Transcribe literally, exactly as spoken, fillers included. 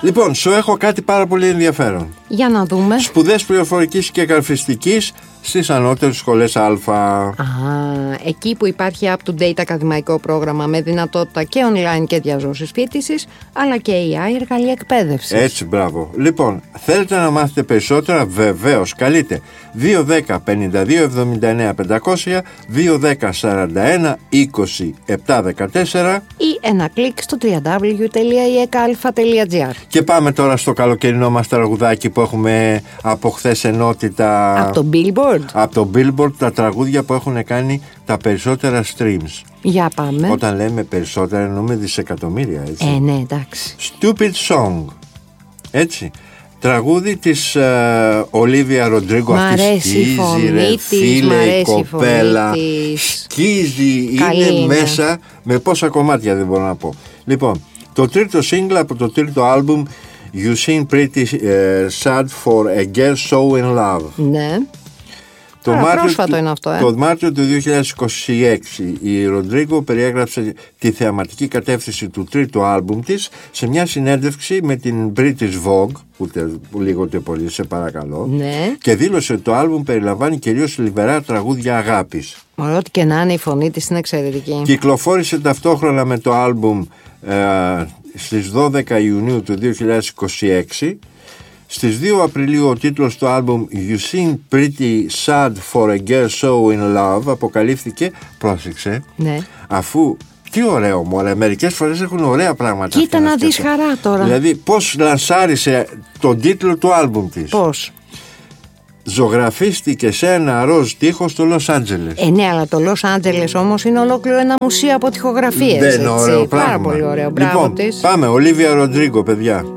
Λοιπόν, σου έχω κάτι πάρα πολύ ενδιαφέρον. Για να δούμε. Σπουδές πληροφορικής και καρφιστικής στις ανώτερες σχολές Α. Α, εκεί που υπάρχει up-to-date ακαδημαϊκό πρόγραμμα με δυνατότητα και online και διαζώσης φοιτησης, αλλά και έι άι εργαλεία εκπαίδευσης. Έτσι, μπράβο. Λοιπόν, θέλετε να μάθετε περισσότερα? Βεβαίως, καλείτε δύο δέκα πενήντα δύο εβδομήντα εννέα πεντακόσια, δύο δέκα σαράντα ένα είκοσι επτά δεκατέσσερα ή ένα κλικ στο double-u double-u double-u τελεία ι εκ αλφα τελεία τζι άρ. Και πάμε τώρα στο καλοκαιρινό μας τραγουδάκι που έχουμε από χθες ενότητα. Από το Billboard. Από το Billboard, τα τραγούδια που έχουν κάνει τα περισσότερα streams. Για πάμε. Όταν λέμε περισσότερα εννοούμε δισεκατομμύρια, έτσι. Ε, ναι, εντάξει. Stupid Song. Έτσι. Τραγούδι της Ολίβια Ροντρίγκο. Μ' αρέσει η φωνή της, μ' αρέσει η κοπέλα, φωνή της. Σκίζει, είναι, είναι μέσα με πόσα κομμάτια, δεν μπορώ να πω. Λοιπόν, το τρίτο single από το τρίτο άλμπουμ You Seem Pretty uh, Sad for a Girl So In Love. Ναι. Το Άρα, Μάρτιο, πρόσφατο είναι αυτό, ε. το Μάρτιο του δύο χιλιάδες είκοσι έξι η Ροντρίγκο περιέγραψε τη θεαματική κατεύθυνση του τρίτου άλμπουμ της σε μια συνέντευξη με την British Vogue, ούτε λίγο ούτε πολύ, σε παρακαλώ, ναι. Και δήλωσε ότι το άλμπουμ περιλαμβάνει κυρίως λιβερά τραγούδια αγάπης. Μωρό, ό,τι και να είναι, η φωνή της είναι εξαιρετική. Κυκλοφόρησε ταυτόχρονα με το άλμπουμ ε, στις δώδεκα Ιουνίου του δύο χιλιάδες είκοσι έξι. Στις δύο Απριλίου ο τίτλος του άλμπουμ You Seem Pretty Sad for a Girl So In Love αποκαλύφθηκε, πρόσεξε, ναι. Αφού, τι ωραίο μωρέ, μερικές φορές έχουν ωραία πράγματα. Κοίτα να δεις χαρά τώρα. Δηλαδή πώς λανσάρισε τον τίτλο του άλμπουμ της. Πώς? Ζωγραφίστηκε σε ένα ροζ τείχο στο Λος Άντζελες. Ε, ναι, αλλά το Λος Άντζελες όμως είναι ολόκληρο ένα μουσείο από τοιχογραφίες. Δεν είναι ωραίο πράγμα. Πάρα πολύ ωραίο. Μπράβο Λοιπόν, της. πάμε, Ολίβια Ροντρίγκο, παιδιά.